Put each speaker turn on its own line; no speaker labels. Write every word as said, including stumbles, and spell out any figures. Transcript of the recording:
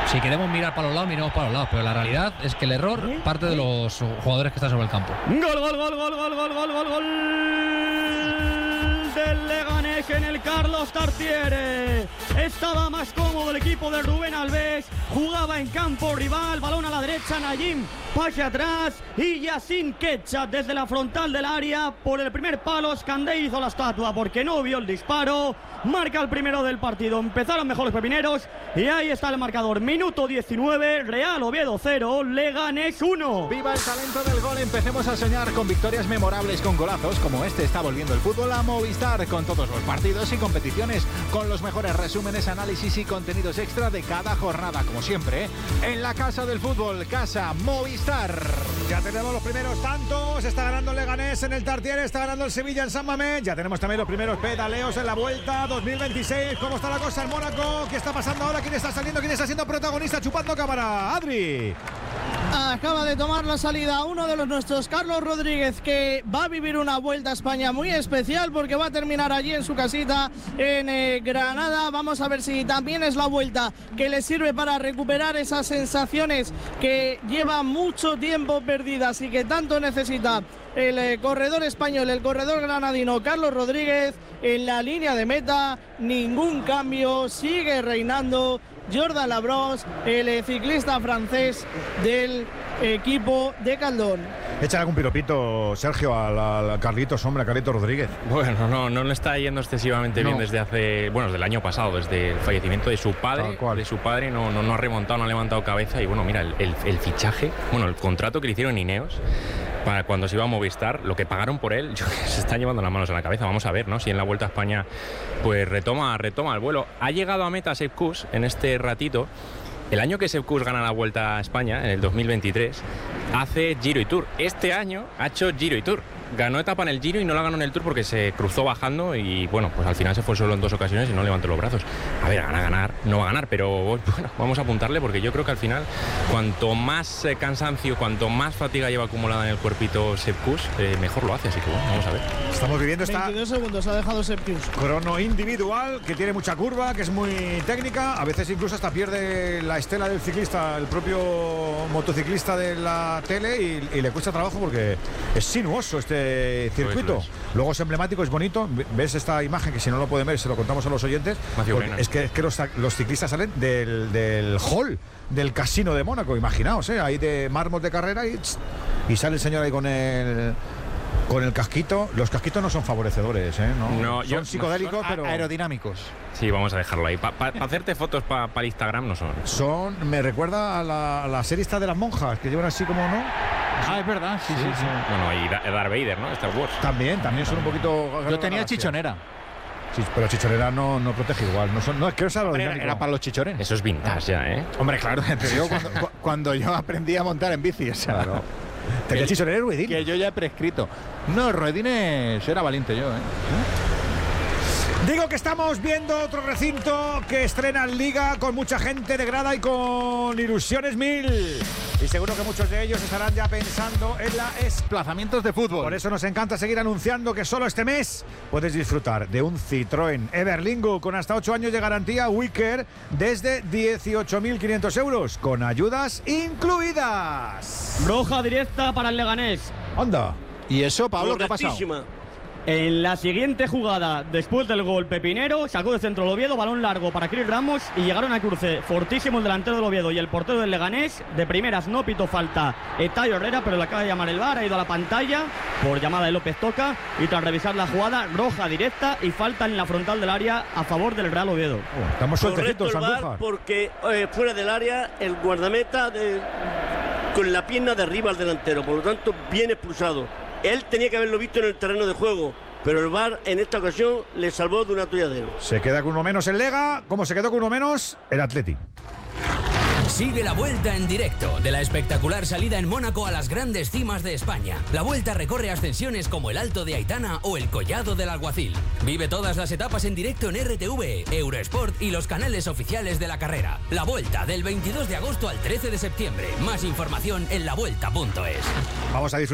Si queremos mirar para los lados, miramos para los lados, pero la realidad es que el error parte de los jugadores que están sobre el campo.
Gol, gol, gol, gol, gol, gol, gol, gol, gol del Leganés en el Carlos Tartiere. Estaba más cómodo el equipo de Rubén Alves, jugaba en campo rival, balón a la derecha, Nayim pase atrás y Yacine Ketchup desde la frontal del área por el primer palo. Escandé hizo la estatua porque no vio el disparo. Marca el primero del partido. Empezaron mejor los pepineros y ahí está el marcador. Minuto diecinueve, Real Oviedo cero, Leganés uno.
Viva el talento del gol. Empecemos a soñar con victorias memorables, con golazos como este. Está volviendo el fútbol a Movistar, con todos los partidos y competiciones, con los mejores resúmenes, análisis y contenidos extra de cada jornada, como siempre, ¿eh? En la casa del fútbol, Casa Movistar.
Ya tenemos los primeros tantos. Está ganando el Leganés en el Tartiere, está ganando el Sevilla en San Mamés. Ya tenemos también los primeros pedaleos en la Vuelta dos mil veintiséis. ¿Cómo está la cosa en Mónaco? ¿Qué está pasando ahora? ¿Quién está saliendo? ¿Quién está siendo protagonista? Chupando cámara. Adri.
Acaba de tomar la salida uno de los nuestros, Carlos Rodríguez, que va a vivir una Vuelta a España muy especial porque va a terminar allí en su casita en eh, Granada. Vamos a ver si también es la vuelta que le sirve para recuperar esas sensaciones que lleva mucho tiempo perdidas y que tanto necesita el eh, corredor español, el corredor granadino Carlos Rodríguez. En la línea de meta, ningún cambio, sigue reinando Jordan Labros, el eh, ciclista francés del equipo de Caldón.
Échale algún piropito, Sergio, a, a Carlitos, hombre, a Carlitos Rodríguez.
Bueno, no, no le está yendo excesivamente no. bien desde hace, bueno, desde el año pasado, desde el fallecimiento de su padre. De su padre no, no, no ha remontado, no ha levantado cabeza. Y bueno, mira, el, el, el fichaje, bueno, el contrato que le hicieron en Ineos para cuando se iba a Movistar, lo que pagaron por él, yo, se están llevando las manos a la cabeza. Vamos a ver, ¿no? Si en la Vuelta a España pues retoma, retoma el vuelo. Ha llegado a meta Sepp Kuss en este ratito. El año que Sepp Kuss gana la Vuelta a España, en el dos mil veintitrés, hace Giro y Tour. Este año ha hecho Giro y Tour. Ganó etapa en el Giro y no la ganó en el Tour porque se cruzó bajando y, bueno, pues al final se fue solo en dos ocasiones y no levantó los brazos. A ver, gana, ganar, no va a ganar, pero bueno, vamos a apuntarle porque yo creo que al final, cuanto más eh, cansancio, cuanto más fatiga lleva acumulada en el cuerpito Sepp Kuss, eh, mejor lo hace, así que bueno, vamos a ver.
Estamos viviendo esta
veintidós segundos ha dejado Sepp Kuss.
Crono individual, que tiene mucha curva, que es muy técnica, a veces incluso hasta pierde la estela del ciclista, el propio motociclista de la tele y, y le cuesta trabajo porque es sinuoso este circuito.
Pues,
Luego es emblemático, es bonito. Ves esta imagen que si no lo pueden ver se lo contamos a los oyentes. Es que, es que los, los ciclistas salen del, del hall del casino de Mónaco, imaginaos, ¿eh? Ahí de mármol de carrera y, y sale el señor ahí con el con el casquito. Los casquitos no son favorecedores, ¿eh? No,
no
son
yo,
psicodélicos,
son
pero
aerodinámicos.
Sí, vamos a dejarlo ahí. Para pa, pa hacerte fotos para pa Instagram no son.
Son, me recuerda a la, a la serie esta de las monjas que llevan así como, ¿no?
Ah, es verdad, sí, sí, sí. sí.
Bueno, y Darth Vader, ¿no? Star Wars.
También, también son un poquito.
Yo tenía chichonera.
Sí, pero chichonera no, no protege igual. No, son, no es que no sea
era, era para los chichones.
Eso es vintage ya, ¿eh?
Hombre, claro, te digo cuando, cuando yo aprendí a montar en bici, o sea,
claro. ¿Tenía chichonera Ruedín?
Que yo ya he prescrito. No, Ruedines era valiente yo, ¿eh?
Digo que estamos viendo otro recinto que estrena en Liga con mucha gente de grada y con ilusiones mil. Y seguro que muchos de ellos estarán ya pensando en la
desplazamientos de fútbol.
Por eso nos encanta seguir anunciando que solo este mes puedes disfrutar de un Citroën Everlingo con hasta ocho años de garantía Wicker desde dieciocho mil quinientos euros, con ayudas incluidas.
Roja directa para el Leganés.
Anda.
¿Y eso, Pablo, qué ha pasado?
En la siguiente jugada, después del gol pepinero, sacó de centro el Oviedo, balón largo para Cris Ramos y llegaron a cruce fortísimo el delantero del Oviedo y el portero del Leganés. De primeras no pitó falta Etayo Herrera, pero le acaba de llamar el V A R, ha ido a la pantalla por llamada de López Toca y tras revisar la jugada, roja directa y falta en la frontal del área a favor del Real Oviedo.
Oh, estamos sueltecitos,
Andújar. Porque eh, fuera del área el guardameta de, con la pierna de arriba al delantero, por lo tanto bien expulsado. Él tenía que haberlo visto en el terreno de juego, pero el V A R en esta ocasión le salvó de un atolladero.
Se queda con uno menos el Lega, como se quedó con uno menos el Atleti.
Sigue la Vuelta en directo de la espectacular salida en Mónaco a las grandes cimas de España. La Vuelta recorre ascensiones como el Alto de Aitana o el Collado del Alguacil. Vive todas las etapas en directo en R T V, Eurosport y los canales oficiales de la carrera. La Vuelta del veintidós de agosto al trece de septiembre. Más información en la vuelta punto es.
Vamos a disfrutar